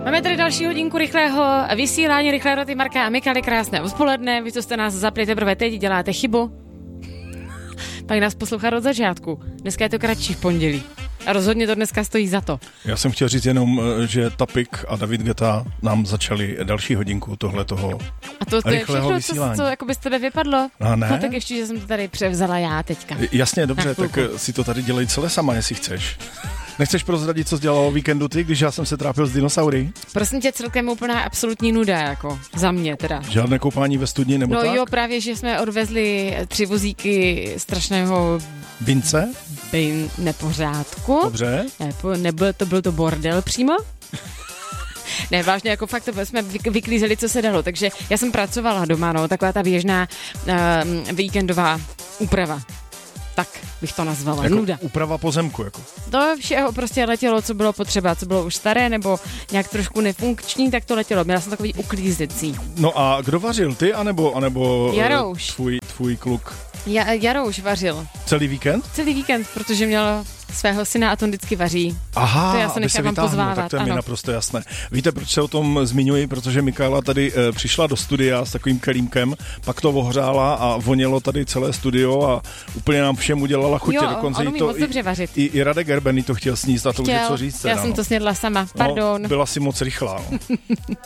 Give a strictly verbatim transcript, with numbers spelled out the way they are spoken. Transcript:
Máme tady další hodinku rychlého vysílání, rychlé roty Marka a Mikaly. Krásné odpoledne. Vy, co jste nás zapli teprve teď, děláte chybu. Pak nás poslouchat od začátku. Dneska je to kratší v pondělí. A rozhodně to dneska stojí za to. Já jsem chtěl říct jenom, že Tapik a David Guetta nám začali další hodinku tohle toho A to, to je všechno, vysílání. co, co jako by z tebe vypadlo? A ne? No tak ještě, že jsem to tady převzala já teďka. Jasně, dobře, tak si to tady dělej celé sama, jestli chceš. Nechceš prozradit, co jsi dělala o víkendu ty, když já jsem se trápil s dinosaury? Prosím tě, celkem úplná absolutní nuda, jako za mě teda. Žádné koupání ve studni nebo no tak? No jo, právě, že jsme odvezli tři vozíky strašného... Vince? Bin nepořádku. Dobře. Ne, nebyl to, byl to bordel přímo. Ne, vážně, jako fakt to jsme vyklízeli, co se dalo, takže já jsem pracovala doma, no, taková ta běžná uh, víkendová úprava. Tak bych to nazvala. Jako nuda. Úprava pozemku, jako. To všeho prostě letělo, co bylo potřeba, co bylo už staré nebo nějak trošku nefunkční, tak to letělo. Měla jsem takový uklízecí. No a kdo vařil, ty anebo, anebo Jarouš. Tvůj, tvůj kluk? Ja, Jarouš vařil. Celý víkend? Celý víkend, protože měl svého syna a to vždycky vaří. Aha, to já se nechávám pozvávat. Tak to je ano. mi naprosto jasné. Víte, proč se o tom zmiňuji? Protože Michaela tady e, přišla do studia s takovým kelímkem, pak to ohřála a vonělo tady celé studio a úplně nám všem udělala chutě. Jo, dokonce on umí to moc dobře vařit. I, i Radek Erbený to chtěl sníst a to chtěl, už je co říct. Já teda, jsem no. to snědla sama, pardon. No, byla si moc rychlá. No.